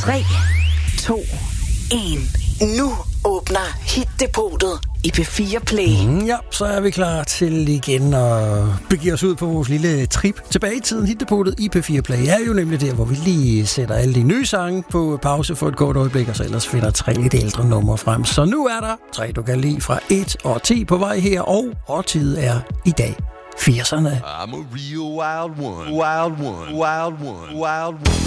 3, 2, 1. Nu åbner Hit-depotet i P4 Play. Ja, så er vi klar til igen at begive os ud på vores lille trip tilbage i tiden. Hit-depotet i P4 Play er jo nemlig der, hvor vi lige sætter alle de nye sange på pause for et kort øjeblik, og så ellers finder 3 lidt ældre numre frem. Så nu er der 3, du kan lide fra 1 og 10 på vej her, og årtidet er i dag 80'erne. I'm a real wild one, wild one, wild one, wild one.